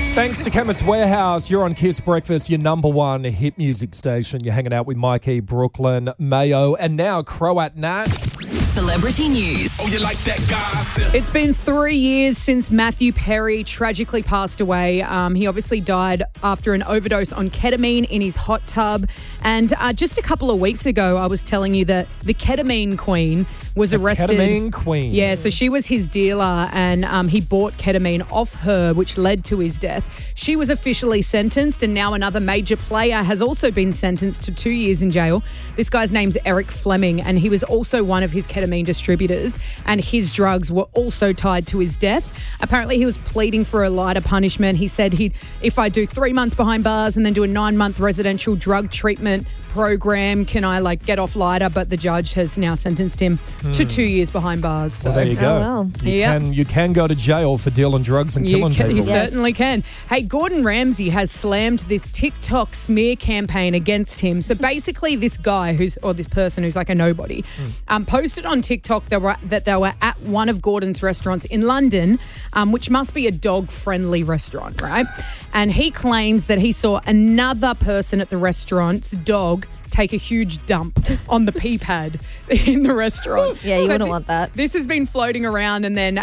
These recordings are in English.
Thanks to Chemist Warehouse, you're on Kiss Breakfast, your number one hit music station. You're hanging out with Mikey, Brooklyn, Mayo, and now Croat Nat. Celebrity news. Oh, you like that gossip? It's been 3 years since Matthew Perry tragically passed away. He obviously died after an overdose on ketamine in his hot tub. And just a couple of weeks ago, I was telling you that the ketamine queen was arrested. Ketamine queen. Yeah, so she was his dealer and he bought ketamine off her, which led to his death. She was officially sentenced, and now another major player has also been sentenced to 2 years in jail. This guy's name's Eric Fleming, and he was also one of his ketamine distributors, and his drugs were also tied to his death. Apparently, he was pleading for a lighter punishment. He said, if I do 3 months behind bars and then do a 9-month residential drug treatment program, can I get off lighter? But the judge has now sentenced him to 2 years behind bars. So. Well, there you go. Oh, well. You can go to jail for dealing drugs and killing people. You certainly can. Hey, Gordon Ramsay has slammed this TikTok smear campaign against him. So basically this guy this person who's like a nobody posted on TikTok that they were at one of Gordon's restaurants in London, which must be a dog-friendly restaurant, right? And he claims that he saw another person at the restaurant's dog take a huge dump on the pee pad in the restaurant. Yeah, you wouldn't want that. This has been floating around, and then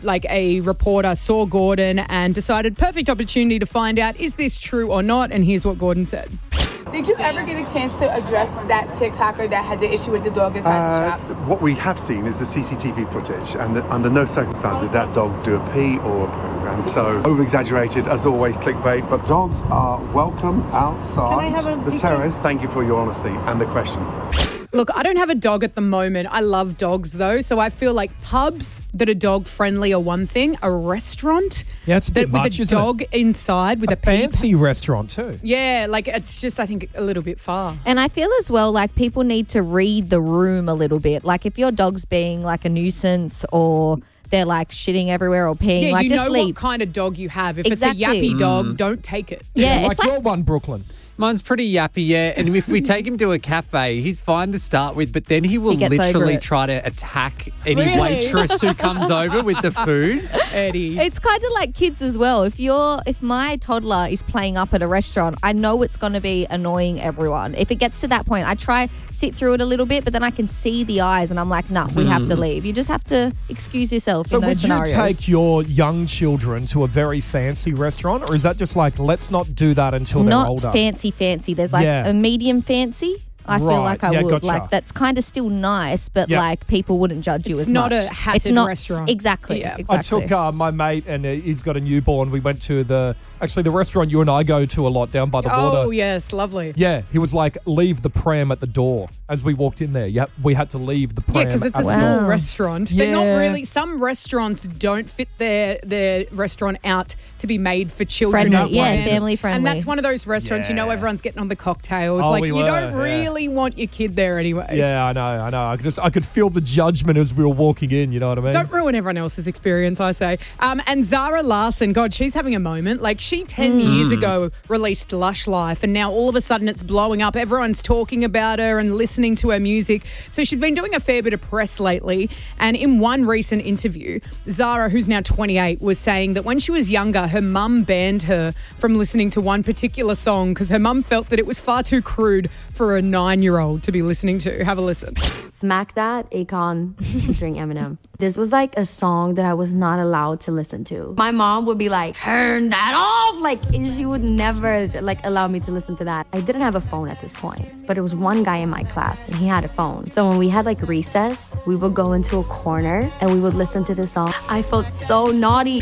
a reporter saw Gordon and decided perfect opportunity to find out, is this true or not? And here's what Gordon said. Did you ever get a chance to address that TikToker that had the issue with the dog inside the shop? What we have seen is the CCTV footage, and that under no circumstances did that dog do a pee or a poo. And so, over-exaggerated, as always, clickbait. But dogs are welcome outside the terrace. Thank you for your honesty and the question. Look, I don't have a dog at the moment. I love dogs, though, so I feel like pubs that are dog-friendly are one thing. A restaurant it's a bit with much, a dog inside with a fancy restaurant too. Yeah, it's just, I think, a little bit far. And I feel as well like people need to read the room a little bit. Like if your dog's being like a nuisance or they're like shitting everywhere or peeing, Yeah, just leave. What kind of dog you have. If Exactly. it's a yappy dog, don't take it. Yeah, like it's like your one, Brooklyn. Mine's pretty yappy, yeah. And if we take him to a cafe, he's fine to start with, but then he will He gets over literally it. try to attack any Really? waitress who comes over with the food. Eddie. It's kind of like kids as well. If my toddler is playing up at a restaurant, I know it's going to be annoying everyone. If it gets to that point, I try sit through it a little bit, but then I can see the eyes and I'm like, nah, we have to leave. You just have to excuse yourself So in those would scenarios. you take your young children to a very fancy restaurant, or is that just like, let's not do that until they're Not older? fancy. There's like a medium fancy. I feel Right. like I Yeah, would. gotcha. Like that's kind of still nice, but Yeah. like people wouldn't judge you It's as not much. a hatted It's not restaurant. Exactly. Yeah. I Exactly. took my mate, and he's got a newborn. We went to the restaurant you and I go to a lot down by the water. Oh, yes, lovely. Yeah, he was like, leave the pram at the door as we walked in there. Yep, we had to leave the pram. Yeah, because it's a at the small door. Wow. restaurant. They're not Yeah. really. Some restaurants don't fit their restaurant out to be made for children. Friendly, and yeah, prams. family friendly. And that's one of those restaurants. You know, Yeah. everyone's getting on the cocktails. Oh, like we you were, don't yeah. really want your kid there anyway. Yeah, I know. I could feel the judgment as we were walking in. You know what I mean? Don't ruin everyone else's experience, I say. And Zara Larsson, God, she's having a moment. Like, she 10 years ago released Lush Life, and now all of a sudden it's blowing up. Everyone's talking about her and listening to her music. So she's been doing a fair bit of press lately. And in one recent interview, Zara, who's now 28, was saying that when she was younger, her mum banned her from listening to one particular song because her mum felt that it was far too crude for a 9-year-old to be listening to. Have a listen. Smack That, Akon featuring Eminem. This was like a song that I was not allowed to listen to. My mom would be like, turn that off! Like, she would never like allow me to listen to that. I didn't have a phone at this point, but it was one guy in my class and he had a phone. So when we had like recess, we would go into a corner and we would listen to this song. I felt so naughty.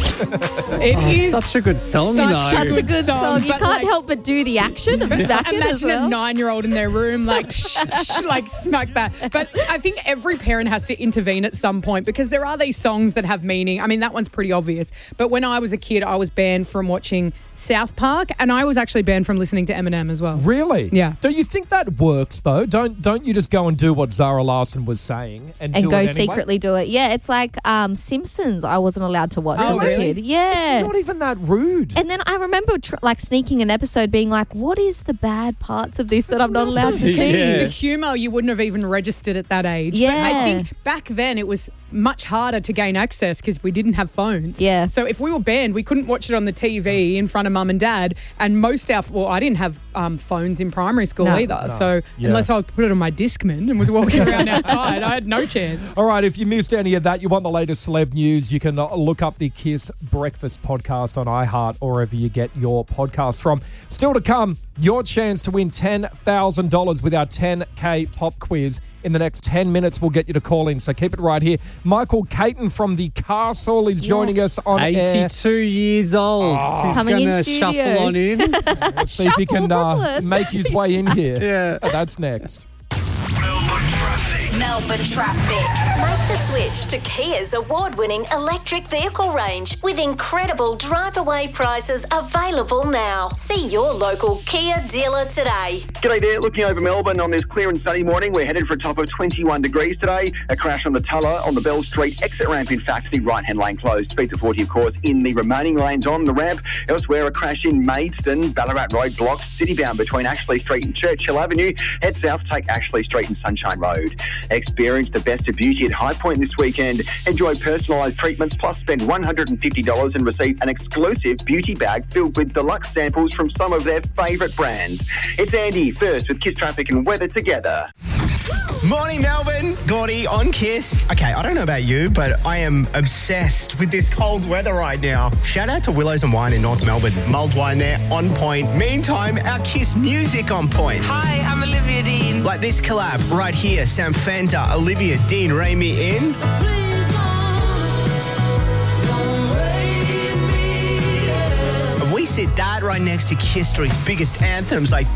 It is Such a good song, you know. Such a good song. You but, can't like, help but do the action of smacking as Imagine well. a 9-year-old in their room, like, like smack that. But I think every parent has to intervene at some point because there are these songs that have meaning. I mean, that one's pretty obvious. But when I was a kid, I was banned from watching South Park, and I was actually banned from listening to Eminem as well. Really? Yeah. Do you think that works though? Don't you just go and do what Zara Larsson was saying and do go it anyway? secretly do it. Yeah, it's like Simpsons I wasn't allowed to watch Oh, as a really? kid. Yeah. It's not even that rude. And then I remember like sneaking an episode being like, what is the bad parts of this that I'm not allowed to see? Yeah. The humour you wouldn't have even registered at that age. Yeah. But I think back then it was much harder to gain access because we didn't have phones. Yeah. So if we were banned, we couldn't watch it on the TV in front of mum and dad. And I didn't have phones in primary school either. So unless I put it on my Discman and was walking around outside, I had no chance. All right, if you missed any of that, you want the latest celeb news, you can look up the Kiss Breakfast podcast on iHeart or wherever you get your podcast from. Still to come, your chance to win $10,000 with our 10K pop quiz. In the next 10 minutes, we'll get you to call in, so keep it right here. Michael Caton from the Castle is joining us on 82 years old. He's Coming in going to studio. shuffle on in. Let's see if he can make his way in here. Yeah. That's next. Melbourne traffic. Make the switch to Kia's award-winning electric vehicle range with incredible drive-away prices available now. See your local Kia dealer today. G'day there, looking over Melbourne on this clear and sunny morning. We're headed for a top of 21 degrees today. A crash on the Tulla on the Bell Street exit ramp, in fact, the right-hand lane closed. Speed to 40, of course, in the remaining lanes on the ramp. Elsewhere, a crash in Maidstone. Ballarat Road blocks city-bound between Ashley Street and Churchill Avenue. Head south, take Ashley Street and Sunshine Road. Experience the best of beauty at High Point this weekend. Enjoy personalised treatments, plus spend $150 and receive an exclusive beauty bag filled with deluxe samples from some of their favourite brands. It's Andy, first with Kiss Traffic and Weather together. Morning, Melbourne. Gordy on Kiss. Okay, I don't know about you, but I am obsessed with this cold weather right now. Shout out to Willows and Wine in North Melbourne. Mulled wine there, on point. Meantime, our Kiss music on point. Hi, I'm Olivia Dean. Like this collab right here, Sam Fender, Olivia Dean, Raimi in. We sit that right next to Kiss Street's biggest anthems like